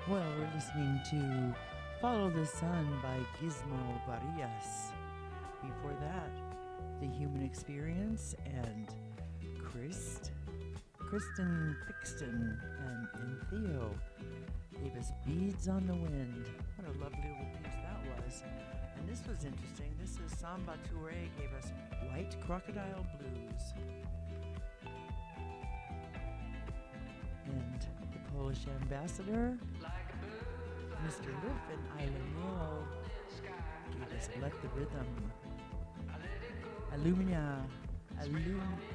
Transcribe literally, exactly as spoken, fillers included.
Well, we're listening to Follow the Sun by Gizmo Varias. Before that, The Human Experience and Christ, Kristen Fixton and, and Theo gave us Beads on the Wind. What a lovely little piece that was. And this was interesting. This is Samba Touré gave us White Crocodile Blues. And the Polish ambassador, Mister Liff and Isla Nero, gave us Let the Rhythm. Illumina, Illum,